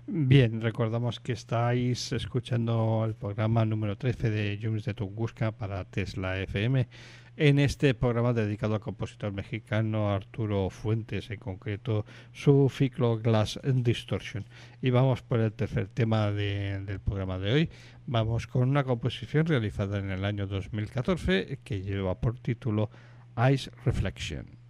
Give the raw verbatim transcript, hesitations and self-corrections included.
Bien, recordamos que estáis escuchando el programa número trece de Junts de Tunguska para Tesla F M. En este programa dedicado al compositor mexicano Arturo Fuentes, en concreto su Ciclo Glass Distortion. Y vamos por el tercer tema de, del programa de hoy. Vamos con una composición realizada en el año dos mil catorce que lleva por título Ice Reflection.